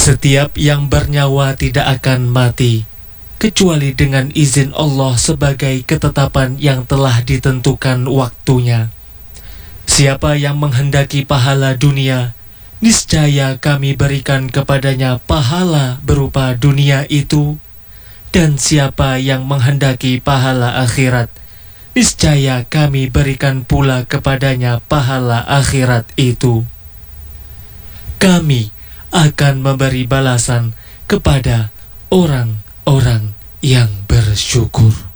Setiap yang bernyawa tidak akan mati, kecuali dengan izin Allah sebagai ketetapan yang telah ditentukan waktunya. Siapa yang menghendaki pahala dunia, niscaya kami berikan kepadanya pahala berupa dunia itu. Dan siapa yang menghendaki pahala akhirat, niscaya kami berikan pula kepadanya pahala akhirat itu. Kami akan memberi balasan kepada orang-orang yang bersyukur.